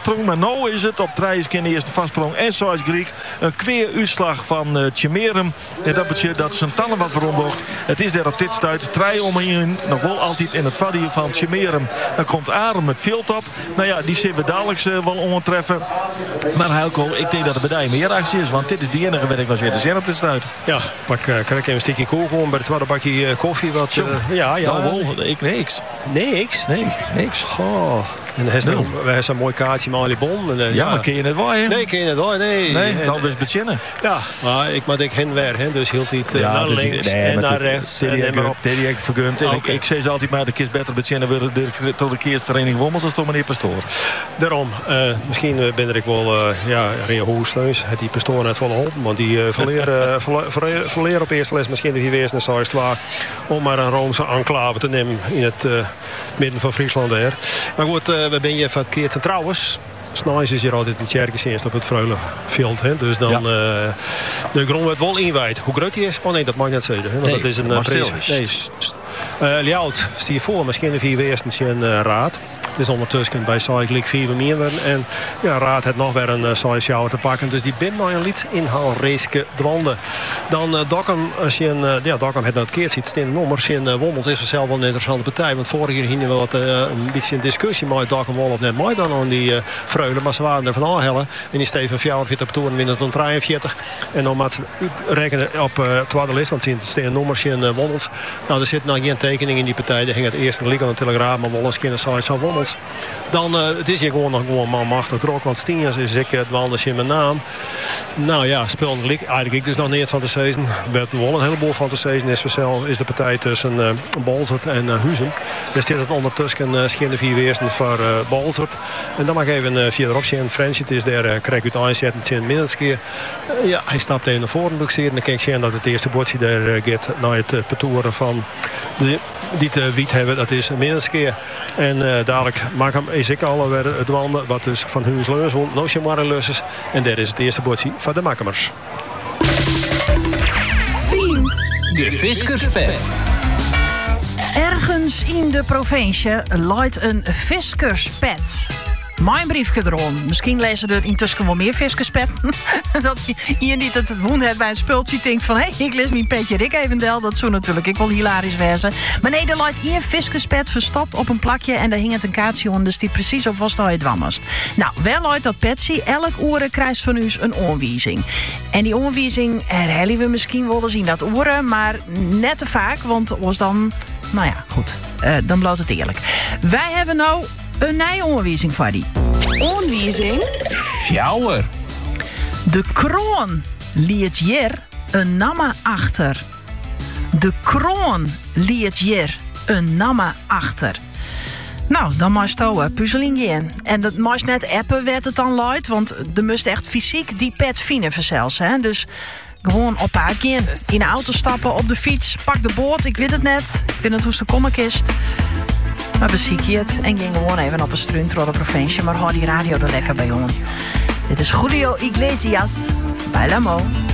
vastsprong. Maar nu is het op 3 in de eerste vastsprong. En zoals Griek een kweer uitslag van Tjemerum. En dat betekent dat zijn tanden wat verrondocht. Het is daar op dit stuit 3 omheen. Nog wel altijd in het vaddier van Tjemerum. Dan komt Arem met veel top. Nou ja, die zullen we dadelijk wel onttreffen. Maar Heilko, ik denk dat er bij meer actie is. Want dit is die enige werk was weer te zien op dit stuit. Ja, krijg even een stukje kool bij het tweede bakje koffie. Wat, ja. Nou, ik niks. Niks? Nee, niks. Goh. En we hebben zo'n mooi kaartje met Alibon. Maar kun je het wel, hè? Nee, kun je het wel, nee. Nee, dat is beginnen. Ja, maar ik moet heen weer, hè. Dus hield hij naar links en naar rechts. Die ik vergund. En ik zei ze altijd maar, de kist beter beginnen tot de keertraining wommels als toch meneer Pastoor. Daarom, misschien ben ik wel Ria Hoesleus. Het die Pastoor net wel geholpen. Want die verleren op eerste les misschien de geweest naar Zuid-Zwaar. Om maar een Roomse enclave te nemen in het midden van Friesland. Hè. Maar goed, we ben je verkeerd trouwens. Snijs is hier altijd in Tjerkenseenst op het Vreulenveld. Dus dan de grond wordt wel inwijd. Hoe groot die is? Oh nee, dat mag ik net zeggen. Hè? Want dat is een prijs. Nee, Ljout stier voor. Misschien de 4 weerstens een raad. Het is ondertussen bij Cyclic 4 meer. En ja, Raad het nog weer een Cyclic te pakken. Dus die bin nog een lied inhaalrace dwanden. Dan Dokkum, als je Dokkum het naar het keert ziet, steen nummer. Sjen Wommels is vanzelf wel een interessante partij. Want vorige keer gingen we wat een beetje een discussie met Dokkum wel op net mooi dan aan die Vreulen. Maar ze waren er van aanhellen. En die Steven 44 op toeren winnen tot 43. En dan moet ze rekenen op tweede list. Want ze steen nummer, Sjen Wommels. Nou, er zit nog geen tekening in die partij. Er ging het eerste lig aan de Telegraaf. Maar Wollens kunnen Cyclic van Wommels. Dan het is hier gewoon man machtig druk. Want Stieners is ik het wandels in mijn naam. Nou ja, speel eigenlijk ik dus nog niet van de seizoen. Met wel een heleboel van de seizoen is de partij tussen Balzert en Huizen. Er zit het ondertussen schinde 4 weersen voor Balzert. En dan mag even verderop zien. Frans het is daar krijg ik het aanzetten in Middelskeer. Ja, hij stapt even naar voren. En dan kijk je dat het eerste bordje daar gaat naar het petoeren van die te wiet hebben. Dat is Middelskeer. En dadelijk maak hem is ik alweer het wandelen. Wat dus van Huis Leurs won. Noosje Marre Lusses. En daar is het eerste bordje van de Makkemers. De Fiskerspet. Ergens in de provincie luidt een fiskerspet. Mijn briefje erom. Misschien lezen er intussen wel meer fiskerspet. Dat je niet het woen hebt bij een spultje denkt van... hé, ik lees mijn petje Rick Evendel. Dat zou natuurlijk ik wel hilarisch wezen. Maar nee, er luidt hier fiskerspet verstopt op een plakje... en daar hing het een kaartje onder, dus die precies op was dat je dwammest. Nou, wel luidt dat petje. Elk oren krijgt van u een aanwijzing. En die aanwijzing herhalen we misschien wel eens in dat oren... maar net te vaak, want was dan... nou ja, goed. Dan bloot het eerlijk. Wij hebben nou... een nieuwe aanwijzing voor die. Aanwijzing? Fjouwer. De kroon liet hier een namme achter. De kroon liet hier een namme achter. Nou, dan moest je puzzeling in. En dat moest net appen werd het dan luid. Want er moest echt fysiek die pet vinden zelfs. Hè? Dus gewoon op haar in de auto stappen, op de fiets. Pak de boord, ik weet het net. Ik weet het hoe de kommerkist. Maar beziek je het en ging gewoon even op een strunt door de provincie. Maar hou die radio er lekker bij, jongen. Dit is Julio Iglesias bij Lamo.